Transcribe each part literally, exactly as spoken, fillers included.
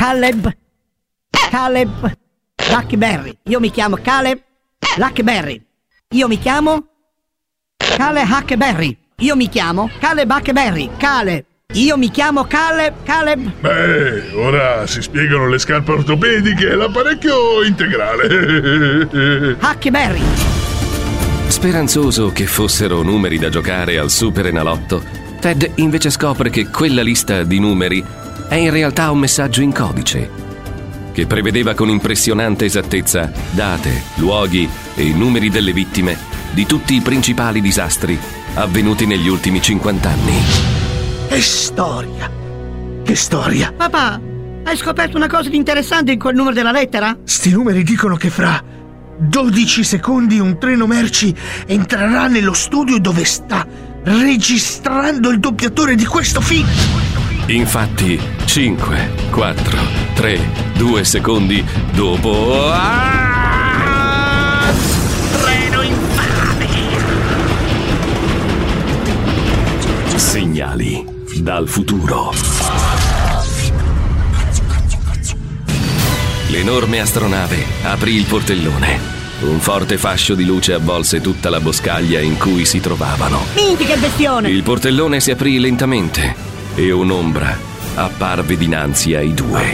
Caleb. Caleb Huckleberry. Io mi chiamo Caleb Huckleberry. Io mi chiamo Caleb Huckleberry. Io mi chiamo Caleb Huckleberry. Caleb. Io mi chiamo Caleb. Caleb. Beh, ora si spiegano le scarpe ortopediche e l'apparecchio integrale. Huckleberry. Speranzoso che fossero numeri da giocare al Super Enalotto, Ted invece scopre che quella lista di numeri è in realtà un messaggio in codice che prevedeva con impressionante esattezza date, luoghi e numeri delle vittime di tutti i principali disastri avvenuti negli ultimi cinquant'anni. Che storia! Che storia! Papà, hai scoperto una cosa di interessante in quel numero della lettera? Sti numeri dicono che fra dodici secondi un treno merci entrerà nello studio dove sta registrando il doppiatore di questo film. Infatti, cinque, quattro, tre, due secondi dopo... Ah! Treno infame! Segnali dal futuro. L'enorme astronave aprì il portellone. Un forte fascio di luce avvolse tutta la boscaglia in cui si trovavano. Minchia che bestione! Il portellone si aprì lentamente e un'ombra apparve dinanzi ai due.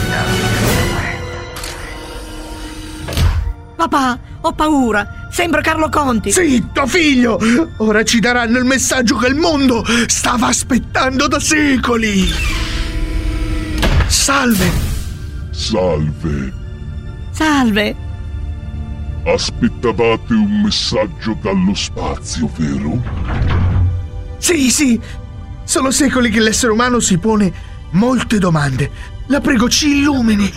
Papà, ho paura. Sembra Carlo Conti. Zitto, figlio! Ora ci daranno il messaggio che il mondo stava aspettando da secoli. Salve! Salve. Salve. Aspettavate un messaggio dallo spazio, vero? Sì, sì. Sono secoli che l'essere umano si pone molte domande. La prego, ci illumini.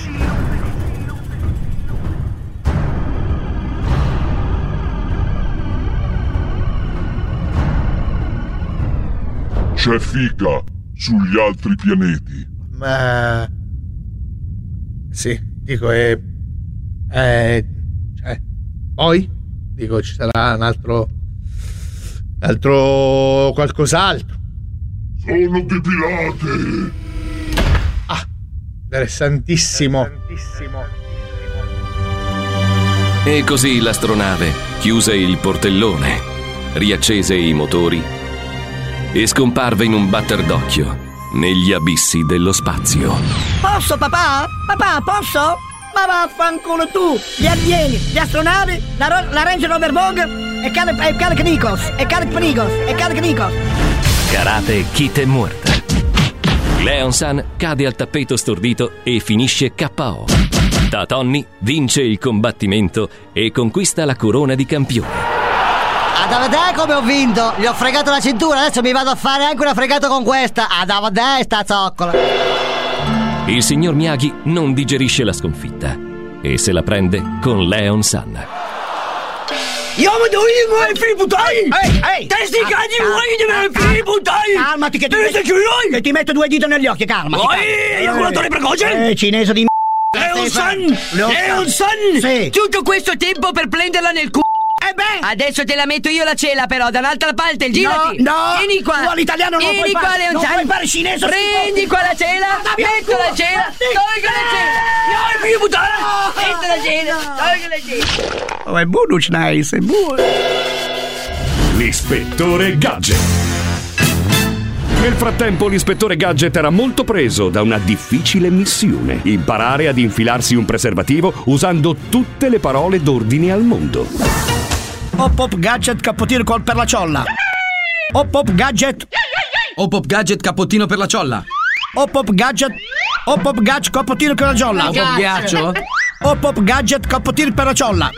C'è figa sugli altri pianeti. Ma... sì, dico, è... è... cioè... poi? Dico, ci sarà un altro... un altro... qualcos'altro. Sono depilate. Ah, interessantissimo. Interessantissimo. E così l'astronave chiuse il portellone, riaccese i motori e scomparve in un batter d'occhio negli abissi dello spazio. Posso, papà? Papà, posso? Ma vaffanculo tu! Gli alieni, gli astronavi, la, ro- la Ranger Rover Vogue e Caleb e Caleb Nikos e Caleb Nikos e Caleb Nikos. Karate Kid è morta. Leon San cade al tappeto stordito e finisce K O. Da Tony vince il combattimento e conquista la corona di campione. Ad a vedere come ho vinto. Gli ho fregato la cintura, adesso mi vado a fare anche una fregata con questa. Ad a vedere sta zoccola. Il signor Miyagi non digerisce la sconfitta e se la prende con Leon San. Io mi do io ai figli puttani! Ehi, ehi! Testi cagli vuoi di me, figli puttani! Calmati che ti, Testi metto, che ti metto due dita negli occhi, calmati! Vuoi? Ejaculatore precoce? Eh, cinese di m***a! Leon San! Leon San! Sì! Tutto questo tempo per prenderla nel c***o! Eh beh! Adesso te la metto io la cela però, dall'altra parte, girati! No, no! Vieni qua! Tu all'italiano non Vieni puoi qua, fare! Leon Non San! puoi fare cinese! Prendi qua la cela! Metto la cela! Tolgo la cela! No, più puttana! Metto la cela! Tolgo la cela! Oh, è buono, nice, è buono! L'ispettore Gadget. Nel frattempo l'ispettore Gadget era molto preso da una difficile missione: imparare ad infilarsi un preservativo usando tutte le parole d'ordine al mondo. Hop hop gadget cappottino col per la ciolla. Hop hop gadget. Hop hop gadget cappottino per la ciolla. Hop hop gadget. Hop hop gadget cappottino per la ciolla. Hop hop ghiaccio. Hop hop gadget cappottino per la ciolla.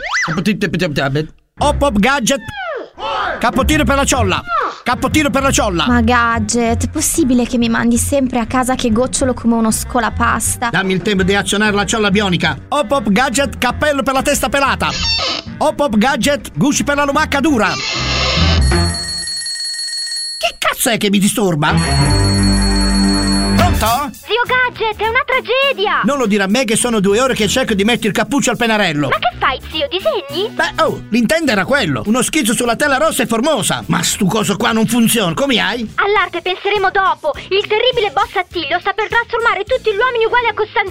Hop hop gadget cappottino per la ciolla. Cappottino per la ciolla. Ma Gadget, è possibile che mi mandi sempre a casa che gocciolo come uno scolapasta? Dammi il tempo di azionare la ciolla bionica. Hop hop gadget cappello per la testa pelata. Hop hop gadget gusci per la lumacca dura. Che cazzo è che mi disturba? Pronto? Zio Gadget, è una tragedia! Non lo dire a me che sono due ore che cerco di mettere il cappuccio al pennarello. Ma che fai, zio? Disegni? Beh, oh, l'intento era quello. Uno schizzo sulla tela rossa e formosa. Ma stu coso qua non funziona, come hai? All'arte penseremo dopo. Il terribile boss Attilio sta per trasformare tutti gli uomini uguali a Costantino